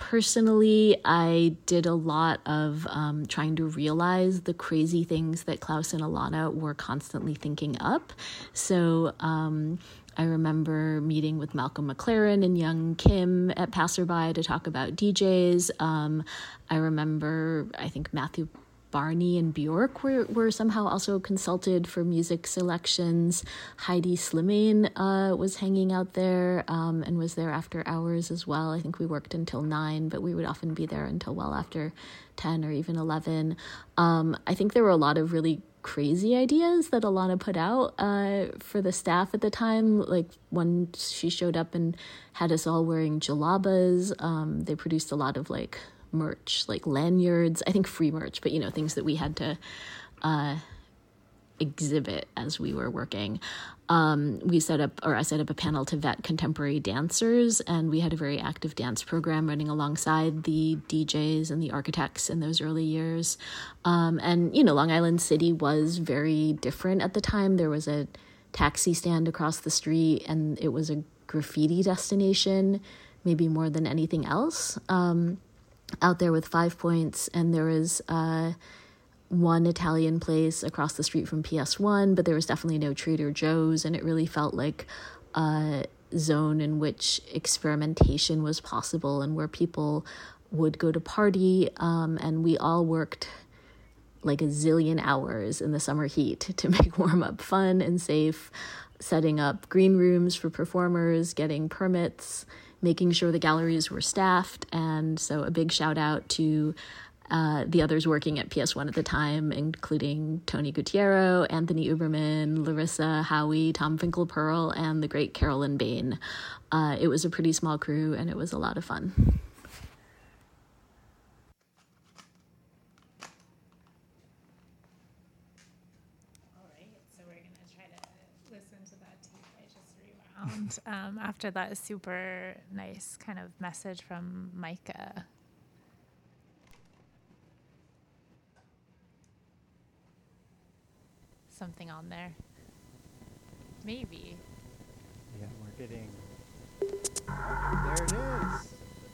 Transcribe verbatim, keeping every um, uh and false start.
personally, I did a lot of um, trying to realize the crazy things that Klaus and Alana were constantly thinking up. So um, I remember meeting with Malcolm McLaren and Young Kim at Passerby to talk about D Js. Um, I remember, I think Matthew Barney and Bjork were, were somehow also consulted for music selections. Heidi Slimane uh, was hanging out there um, and was there after hours as well. I think we worked until nine, but we would often be there until well after ten or even eleven. Um, I think there were a lot of really crazy ideas that Alana put out uh, for the staff at the time. Like when she showed up and had us all wearing jalabas, um, they produced a lot of like merch, like lanyards, I think free merch, but you know, things that we had to uh, exhibit as we were working. Um, we set up, or I set up a panel to vet contemporary dancers, and we had a very active dance program running alongside the D Js and the architects in those early years. Um, and, you know, Long Island City was very different at the time. There was a taxi stand across the street, and it was a graffiti destination, maybe more than anything else. Um, out there with Five Points, and there was uh, one Italian place across the street from P S one, but there was definitely no Trader Joe's, and it really felt like a zone in which experimentation was possible and where people would go to party, um, and we all worked like a zillion hours in the summer heat to make warm-up fun and safe, setting up green rooms for performers, getting permits, making sure the galleries were staffed. And so a big shout out to uh, the others working at P S one at the time, including Tony Gutierrez, Anthony Uberman, Larissa Howie, Tom Finkel-Pearl, and the great Carolyn Bain. Uh, it was a pretty small crew, and it was a lot of fun. Um, after that super nice kind of message from Micah. Something on there. Maybe. Yeah, we're getting... There it is!